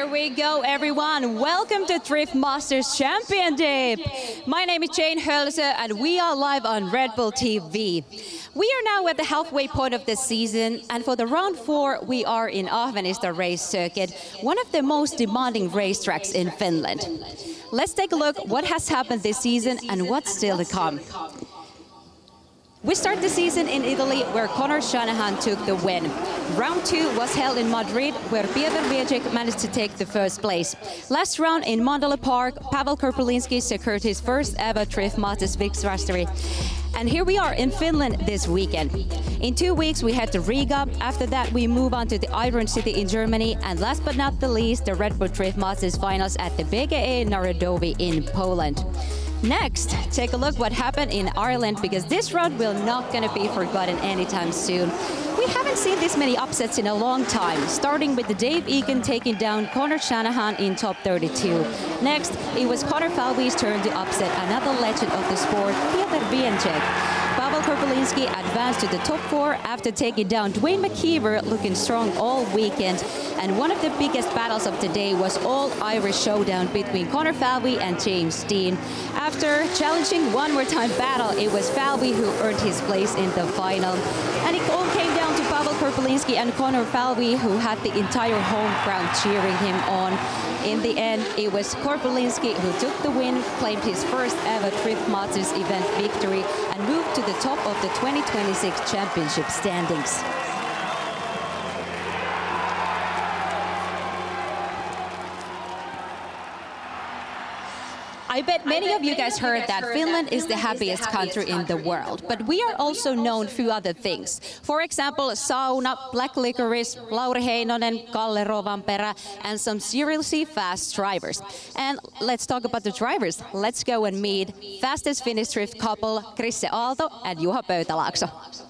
we go, everyone. Welcome to Drift Masters Championship. My name is Jane Hölse, and we are live on Red Bull TV. We are now at the halfway point of the season, and for the round 4, we are in Ahvenista race circuit, one of the most demanding racetracks in Finland. Let's take a look what has happened this season and what's still to come. We start the season in Italy, where Conor Shanahan took the win. Round 2 was held in Madrid, where Peter Viecek managed to take the first place. Last round in Mandela Park, Pavel Kurpelinski secured his first ever Drift Masters victory. And here we are in Finland this weekend. In 2 weeks we head to Riga. After that we move on to the Iron City in Germany, and last but not the least, the Red Bull Drift Masters finals at the BGE Narodowy in Poland. Next, take a look what happened in Ireland, because this round will not gonna be forgotten anytime soon. We haven't seen this many upsets in a long time, starting with the Dave Egan taking down Conor Shanahan in top 32. Next, it was Connor Falvey's turn to upset another legend of the sport, Peter Viecek. Pavel Kurpelinski advanced to the top 4 after taking down Dwayne McKeever, looking strong all weekend. And one of the biggest battles of the day was all-Irish showdown between Connor Falvey and James Deane. After challenging one more time battle, it was Falvey who earned his place in the final. And it all came down to Pavel Kurpelinski and Connor Falvey, who had the entire home crowd cheering him on. In the end, it was Kurpelinski who took the win, claimed his first ever Drift Masters event victory, and moved to the top of the 2026 championship standings. I bet many of you guys heard that Finland is the happiest country in the world, but we are also known for other things. For example, sauna, black licorice, Lauri Heinonen, Kalle Rovanperä, and some seriously fast drivers. And let's talk about the drivers. Let's go and meet fastest Finnish drift couple, Krisse Aalto and Juha Pöytälaakso.